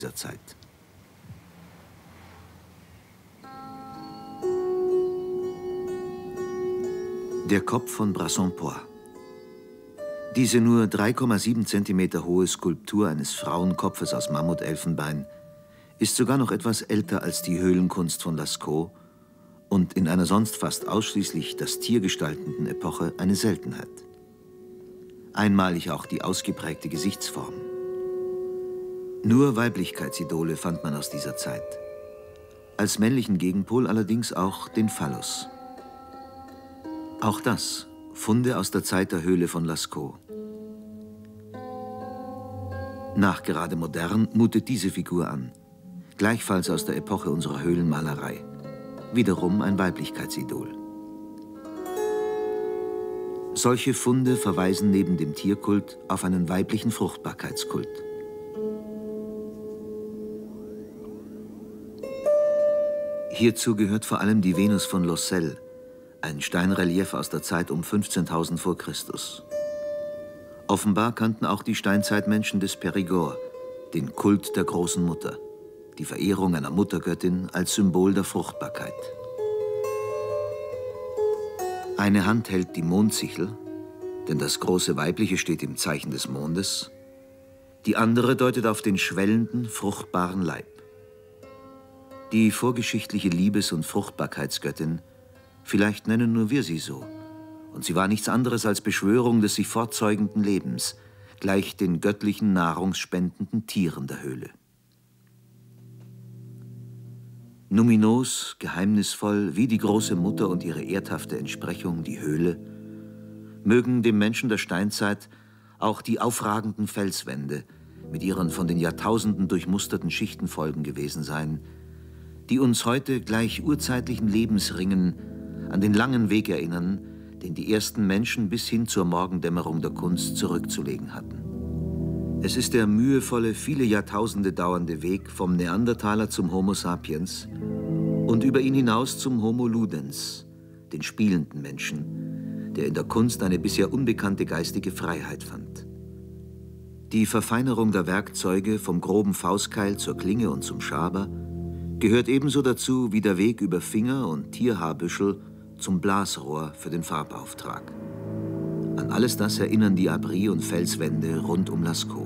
dieser Zeit. Der Kopf von Brassempouy. Diese nur 3,7 cm hohe Skulptur eines Frauenkopfes aus Mammutelfenbein ist sogar noch etwas älter als die Höhlenkunst von Lascaux und in einer sonst fast ausschließlich das Tier gestaltenden Epoche eine Seltenheit. Einmalig auch die ausgeprägte Gesichtsform. Nur Weiblichkeitsidole fand man aus dieser Zeit. Als männlichen Gegenpol allerdings auch den Phallus. Auch das Funde aus der Zeit der Höhle von Lascaux. Nachgerade modern mutet diese Figur an, gleichfalls aus der Epoche unserer Höhlenmalerei. Wiederum ein Weiblichkeitsidol. Solche Funde verweisen neben dem Tierkult auf einen weiblichen Fruchtbarkeitskult. Hierzu gehört vor allem die Venus von Lossel, ein Steinrelief aus der Zeit um 15.000 vor Christus. Offenbar kannten auch die Steinzeitmenschen des Périgord den Kult der großen Mutter, die Verehrung einer Muttergöttin als Symbol der Fruchtbarkeit. Eine Hand hält die Mondsichel, denn das große Weibliche steht im Zeichen des Mondes. Die andere deutet auf den schwellenden, fruchtbaren Leib. Die vorgeschichtliche Liebes- und Fruchtbarkeitsgöttin, vielleicht nennen nur wir sie so, und sie war nichts anderes als Beschwörung des sich fortzeugenden Lebens, gleich den göttlichen nahrungsspendenden Tieren der Höhle. Numinos, geheimnisvoll, wie die große Mutter und ihre erdhafte Entsprechung, die Höhle, mögen dem Menschen der Steinzeit auch die aufragenden Felswände mit ihren von den Jahrtausenden durchmusterten Schichtenfolgen gewesen sein, die uns heute gleich urzeitlichen Lebensringen an den langen Weg erinnern, den die ersten Menschen bis hin zur Morgendämmerung der Kunst zurückzulegen hatten. Es ist der mühevolle, viele Jahrtausende dauernde Weg vom Neandertaler zum Homo sapiens und über ihn hinaus zum Homo ludens, den spielenden Menschen, der in der Kunst eine bisher unbekannte geistige Freiheit fand. Die Verfeinerung der Werkzeuge vom groben Faustkeil zur Klinge und zum Schaber gehört ebenso dazu wie der Weg über Finger und Tierhaarbüschel zum Blasrohr für den Farbauftrag. An alles das erinnern die Abris- und Felswände rund um Lascaux.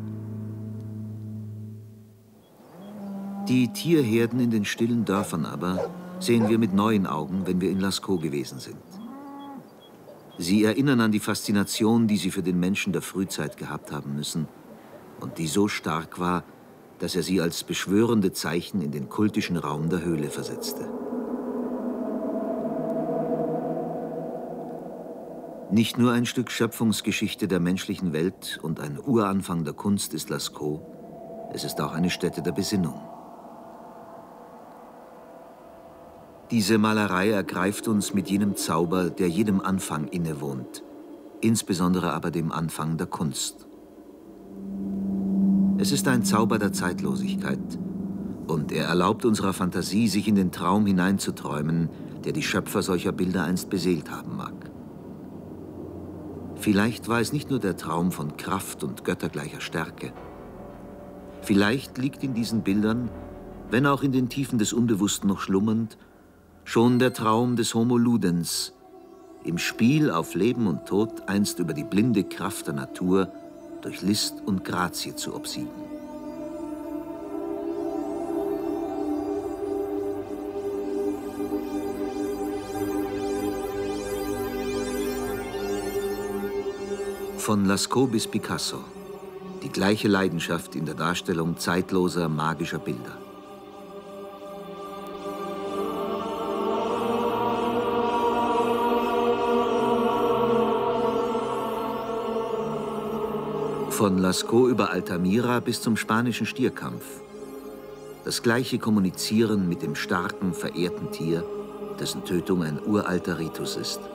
Die Tierherden in den stillen Dörfern aber sehen wir mit neuen Augen, wenn wir in Lascaux gewesen sind. Sie erinnern an die Faszination, die sie für den Menschen der Frühzeit gehabt haben müssen und die so stark war, dass er sie als beschwörende Zeichen in den kultischen Raum der Höhle versetzte. Nicht nur ein Stück Schöpfungsgeschichte der menschlichen Welt und ein Uranfang der Kunst ist Lascaux, es ist auch eine Stätte der Besinnung. Diese Malerei ergreift uns mit jenem Zauber, der jedem Anfang innewohnt, insbesondere aber dem Anfang der Kunst. Es ist ein Zauber der Zeitlosigkeit und er erlaubt unserer Fantasie, sich in den Traum hineinzuträumen, der die Schöpfer solcher Bilder einst beseelt haben mag. Vielleicht war es nicht nur der Traum von Kraft und göttergleicher Stärke. Vielleicht liegt in diesen Bildern, wenn auch in den Tiefen des Unbewussten noch schlummernd, schon der Traum des Homo ludens, im Spiel auf Leben und Tod einst über die blinde Kraft der Natur durch List und Grazie zu obsiegen. Von Lascaux bis Picasso, die gleiche Leidenschaft in der Darstellung zeitloser, magischer Bilder. Von Lascaux über Altamira bis zum spanischen Stierkampf. Das gleiche Kommunizieren mit dem starken, verehrten Tier, dessen Tötung ein uralter Ritus ist.